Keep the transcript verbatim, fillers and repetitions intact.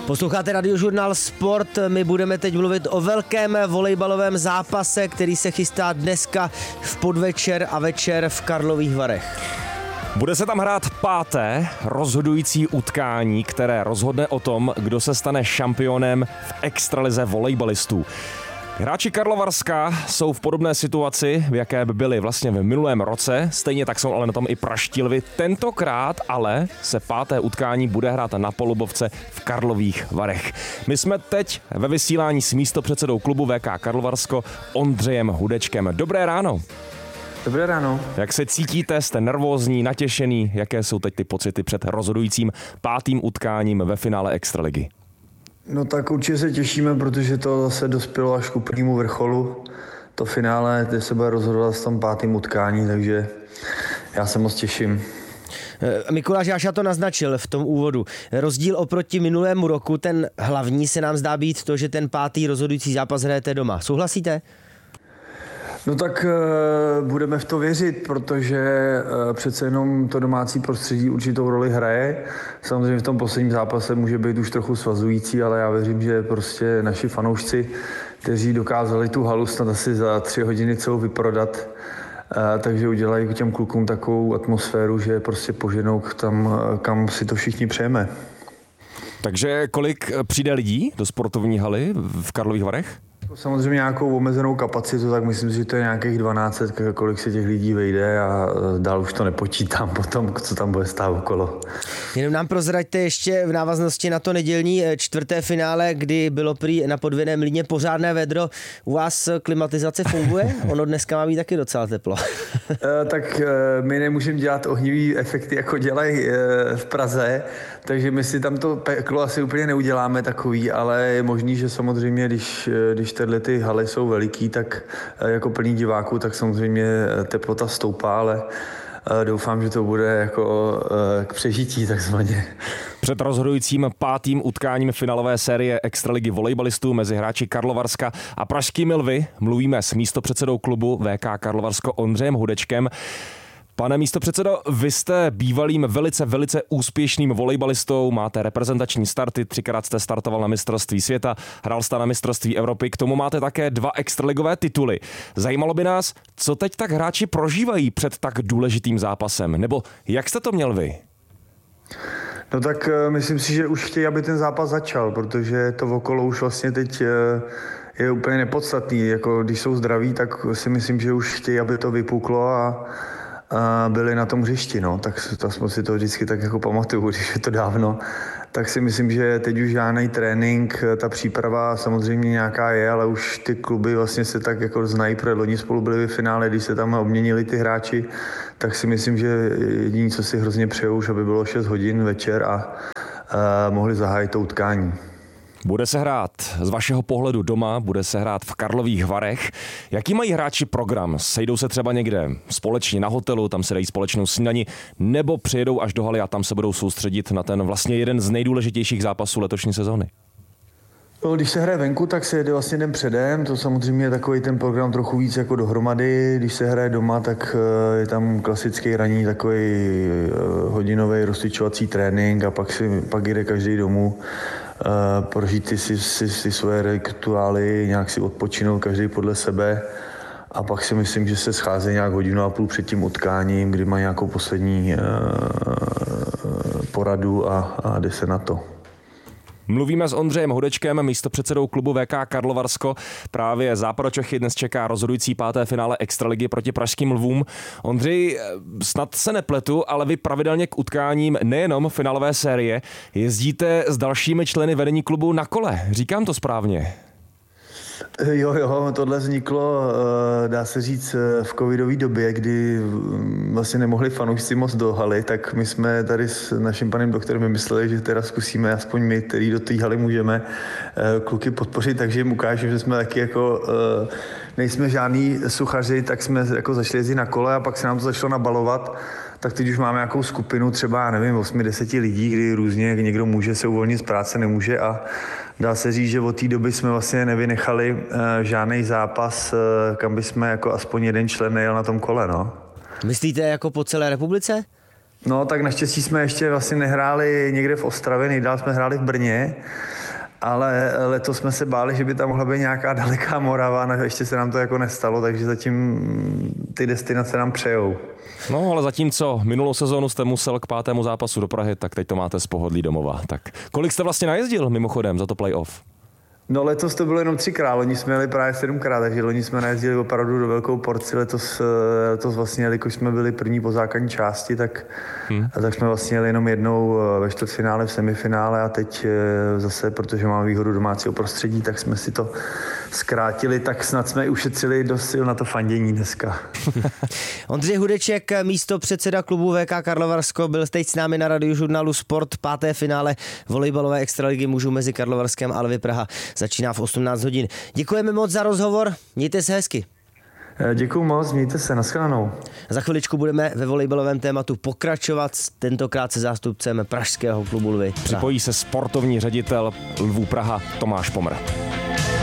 Posloucháte Radiožurnál Sport, my budeme teď mluvit o velkém volejbalovém zápase, který se chystá dneska v podvečer a večer v Karlových Varech. Bude se tam hrát páté rozhodující utkání, které rozhodne o tom, kdo se stane šampionem v extralize volejbalistů. Hráči Karlovarska jsou v podobné situaci, v jaké by byli vlastně v minulém roce, stejně tak jsou ale na tom i praští lvi. Tentokrát ale se páté utkání bude hrát na Polubovce v Karlových Varech. My jsme teď ve vysílání s místopředsedou klubu V K Karlovarsko Ondřejem Hudečkem. Dobré ráno. Dobré ráno. Jak se cítíte? Jste nervózní, natěšený? Jaké jsou teď ty pocity před rozhodujícím pátým utkáním ve finále extraligy? No tak určitě se těšíme, protože to zase dospělo až k úplnému vrcholu. To finále, kde se bude rozhodovat v tom pátým utkání, takže já se moc těším. Mikuláš Jáša to naznačil v tom úvodu. Rozdíl oproti minulému roku, ten hlavní se nám zdá být to, že ten pátý rozhodující zápas hrajete doma. Souhlasíte? No tak e, budeme v to věřit, protože e, přece jenom to domácí prostředí určitou roli hraje. Samozřejmě v tom posledním zápase může být už trochu svazující, ale já věřím, že prostě naši fanoušci, kteří dokázali tu halu snad asi za tři hodiny celou vyprodat, e, takže udělají těm klukům takovou atmosféru, že prostě poženou tam, kam si to všichni přejeme. Takže kolik přijde lidí do sportovní haly v Karlových Varech? Samozřejmě nějakou omezenou kapacitu, tak myslím si, že to je nějakých dvanáct set, kolik se těch lidí vejde a dál už to nepočítám potom, co tam bude stát okolo. Jenom nám prozraďte ještě v návaznosti na to nedělní čtvrté finále, kdy bylo prý na Podvěné Mlýně pořádné vedro. U vás klimatizace funguje? Ono dneska má být taky docela teplo. Tak my nemůžeme dělat ohnivý efekty, jako dělají v Praze, takže my si tam to peklo asi úplně neuděláme takový, ale je možný, že samozřejmě, když, když tyhle ty haly jsou veliký, tak jako plný diváků, tak samozřejmě teplota stoupá, ale doufám, že to bude jako k přežití takzvaně. Před rozhodujícím pátým utkáním finálové série extraligy volejbalistů mezi hráči Karlovarska a pražskými lvy mluvíme s místopředsedou klubu V K Karlovarsko Ondřejem Hudečkem. Pane místopředsedo, vy jste bývalým velice, velice úspěšným volejbalistou, máte reprezentační starty, třikrát jste startoval na mistrovství světa, hrál jste na mistrovství Evropy, k tomu máte také dva extraligové tituly. Zajímalo by nás, co teď tak hráči prožívají před tak důležitým zápasem, nebo jak jste to měl vy? No tak myslím si, že už chtějí, aby ten zápas začal, protože to okolo už vlastně teď je úplně nepodstatný. Jako když jsou zdraví, tak si myslím, že už chtějí, aby to vypuklo a a byli na tom hřišti, no, tak to jsme si to vždycky tak jako pamatuju, když je to dávno, tak si myslím, že teď už žádný trénink, ta příprava samozřejmě nějaká je, ale už ty kluby vlastně se tak jako znají, protože loni spolu byli v finále, když se tam obměnili ty hráči, tak si myslím, že jediný, co si hrozně přejou, už aby bylo šest hodin večer a, a mohli zahájit to utkání. Bude se hrát z vašeho pohledu doma, bude se hrát v Karlových Varech. Jaký mají hráči program? Sejdou se třeba někde společně na hotelu, tam se dají společnou snídani, nebo přijedou až do haly a tam se budou soustředit na ten vlastně jeden z nejdůležitějších zápasů letošní sezóny? No, když se hraje venku, tak se jede vlastně den předem, to samozřejmě je takový ten program trochu víc jako dohromady. Když se hraje doma, tak je tam klasický ranní takový hodinový rozcvičovací trénink a pak, si, pak jde každý domů. Uh, prožít si, si, si svoje rituály, nějak si odpočinout každý podle sebe a pak si myslím, že se scházejí nějak hodinu a půl před tím utkáním, kdy mají nějakou poslední uh, poradu a, a jde se na to. Mluvíme s Ondřejem Hudečkem, místopředsedou klubu V K Karlovarsko. Právě Západočechy dnes čeká rozhodující páté finále extraligy proti pražským lvům. Ondřej, snad se nepletu, ale vy pravidelně k utkáním nejenom finálové série jezdíte s dalšími členy vedení klubu na kole. Říkám to správně? Jo, jo, tohle vzniklo, dá se říct, v covidové době, kdy vlastně nemohli fanoušci moc do haly, tak my jsme tady s naším panem doktorem vymysleli, že teda zkusíme aspoň my, který do té haly můžeme kluky podpořit, takže jim ukážeme, že jsme taky jako, nejsme žádný suchaři, tak jsme jako začali jezdit na kole a pak se nám to začalo nabalovat. Tak teď už máme nějakou skupinu třeba, nevím, osm deset lidí, kdy různě někdo může se uvolnit z práce, nemůže a dá se říct, že od té doby jsme vlastně nevynechali uh, žádný zápas, uh, kam by jsme jako aspoň jeden člen nejel na tom kole, no. Myslíte jako po celé republice? No tak naštěstí jsme ještě vlastně nehráli někde v Ostravě, nejdál jsme hráli v Brně, ale letos jsme se báli, že by tam mohla být nějaká daleká Morava, no ještě se nám to jako nestalo, takže zatím ty destinace nám přejou. No, ale zatímco minulou sezónu jste musel k pátému zápasu do Prahy, tak teď to máte z pohodlí domova. Tak kolik jste vlastně najezdil mimochodem za to playoff? No letos to bylo jenom třikrát, loni jsme jeli právě sedmkrát, takže loni jsme najezdili opravdu do velkou porci, letos, letos vlastně, jelikož jsme byli první po základní části, tak, hmm. tak jsme vlastně jeli jenom jednou ve čtvrtfinále, v semifinále a teď zase, protože máme výhodu domácího prostředí, tak jsme si to zkrátili, tak snad jsme i ušetřili dost sil na to fandění dneska. Ondřej Hudeček, místo předseda klubu V K Karlovarsko, byl teď s námi na Radiožurnálu Sport, páté finále volejbalové extraligy mužů mezi Karlovarskem a Lvy Praha. Začíná v osmnáct hodin. Děkujeme moc za rozhovor, mějte se hezky. Děkuju moc, mějte se, nashledanou. Za chviličku budeme ve volejbalovém tématu pokračovat, tentokrát se zástupcem pražského klubu Lvy Praha. Připojí se sportovní ředitel Lvů Praha Tomáš Pomr.